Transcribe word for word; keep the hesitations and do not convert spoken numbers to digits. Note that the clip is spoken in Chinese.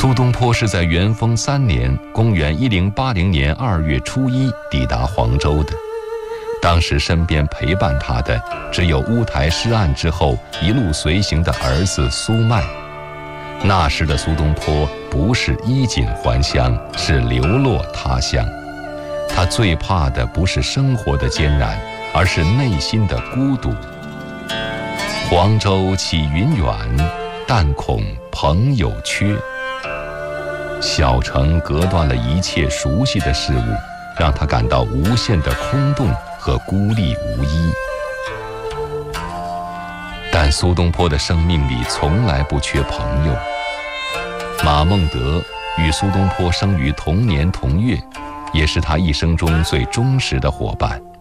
苏东坡是在元丰三年（公元一零八零年二月初一）抵达黄州的。当时身边陪伴他的只有乌台诗案之后一路随行的儿子苏迈。那时的苏东坡不是衣锦还乡，是流落他乡。他最怕的不是生活的艰难，而是内心的孤独。黄州起云远，但恐朋友缺。小城隔断了一切熟悉的事物，让他感到无限的空洞和孤立无依。但苏东坡的生命里从来不缺朋友。马孟德与苏东坡生于同年同月，也是他一生中最忠实的伙伴。